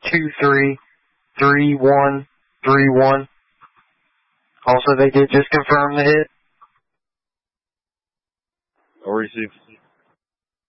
233131. Also, they did just confirm the hit. I'll receive.